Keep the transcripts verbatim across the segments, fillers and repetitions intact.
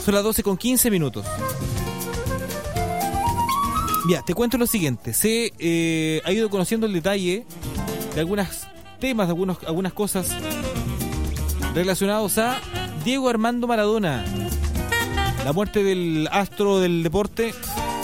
Son las doce con quince minutos. Ya, te cuento lo siguiente. Se eh, ha ido conociendo el detalle de algunos temas, de algunos, algunas cosas relacionados a Diego Armando Maradona. La muerte del astro del deporte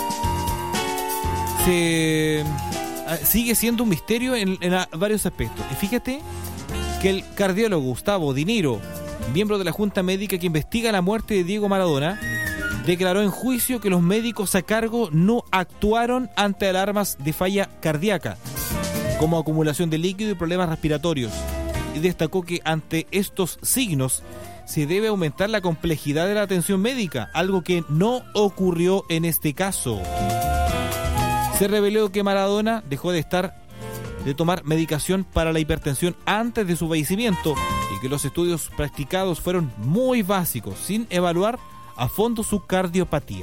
se, sigue siendo un misterio en, en a, varios aspectos. Y fíjate que el cardiólogo Gustavo Dinero, miembro de la Junta Médica que investiga la muerte de Diego Maradona, declaró en juicio que los médicos a cargo no actuaron ante alarmas de falla cardíaca, como acumulación de líquido y problemas respiratorios, y destacó que ante estos signos se debe aumentar la complejidad de la atención médica, algo que no ocurrió en este caso. Se reveló que Maradona dejó de estar de tomar medicación para la hipertensión antes de su fallecimiento y que los estudios practicados fueron muy básicos, sin evaluar a fondo su cardiopatía.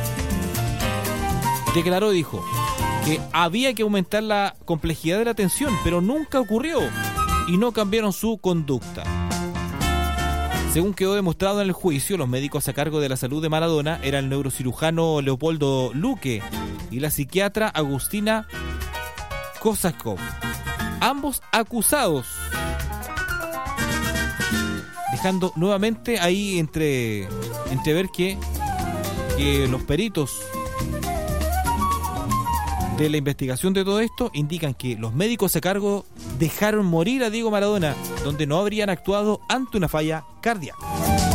Declaró, dijo, que había que aumentar la complejidad de la atención, pero nunca ocurrió y no cambiaron su conducta. Según quedó demostrado en el juicio, los médicos a cargo de la salud de Maradona eran el neurocirujano Leopoldo Luque y la psiquiatra Agustina Kosakov, ambos acusados, dejando nuevamente ahí entre entrever que, que los peritos de la investigación de todo esto indican que los médicos a cargo dejaron morir a Diego Maradona, donde no habrían actuado ante una falla cardíaca.